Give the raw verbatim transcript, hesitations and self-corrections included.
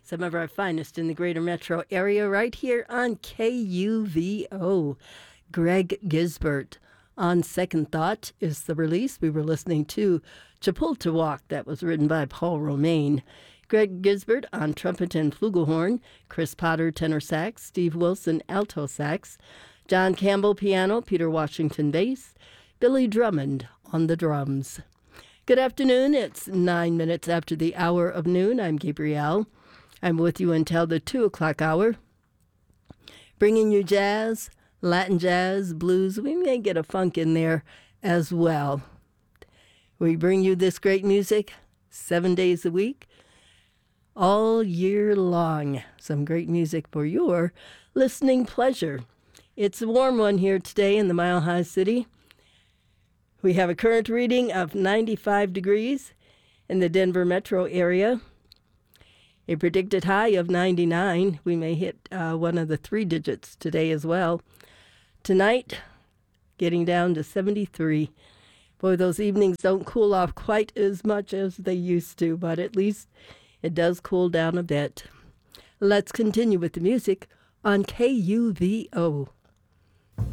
Some of our finest in the greater metro area right here on K U V O. Greg Gisbert. On Second Thought is the release. We were listening to Chapultawalk, that was written by Paul Romaine. Greg Gisbert on trumpet and flugelhorn, Chris Potter tenor sax, Steve Wilson alto sax, John Campbell piano, Peter Washington bass, Billy Drummond on the drums. Good afternoon. It's nine minutes after the hour of noon. I'm Gabrielle. I'm with you until the two o'clock hour, bringing you jazz, Latin jazz, blues. We may get a funk in there as well. We bring you this great music seven days a week, all year long. Some great music for your listening pleasure. It's a warm one here today in the Mile High City. We have a current reading of ninety-five degrees in the Denver metro area. A predicted high of ninety-nine. We may hit uh, one of the three digits today as well. Tonight, getting down to seventy-three. Boy, those evenings don't cool off quite as much as they used to, but at least it does cool down a bit. Let's continue with the music on K U V O.